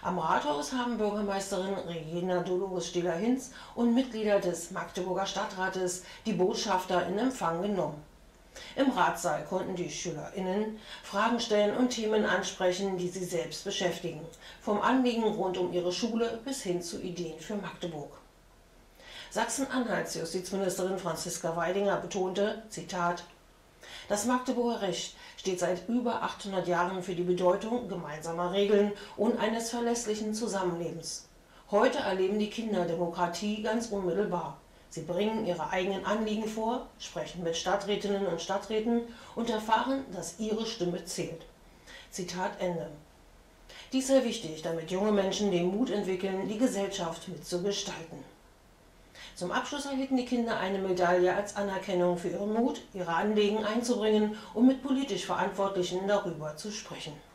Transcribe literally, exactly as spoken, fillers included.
Am Rathaus haben Bürgermeisterin Regina Dolores Stehler-Hinz und Mitglieder des Magdeburger Stadtrates die Botschafter in Empfang genommen. Im Ratssaal konnten die SchülerInnen Fragen stellen und Themen ansprechen, die sie selbst beschäftigen, vom Anliegen rund um ihre Schule bis hin zu Ideen für Magdeburg. Sachsen-Anhalts Justizministerin Franziska Weidinger betonte, Zitat, das Magdeburger Recht steht seit über achthundert Jahren für die Bedeutung gemeinsamer Regeln und eines verlässlichen Zusammenlebens. Heute erleben die Kinder Demokratie ganz unmittelbar. Sie bringen ihre eigenen Anliegen vor, sprechen mit Stadträtinnen und Stadträten und erfahren, dass ihre Stimme zählt. Zitat Ende. Dies sei wichtig, damit junge Menschen den Mut entwickeln, die Gesellschaft mitzugestalten. Zum Abschluss erhielten die Kinder eine Medaille als Anerkennung für ihren Mut, ihre Anliegen einzubringen und mit politisch Verantwortlichen darüber zu sprechen.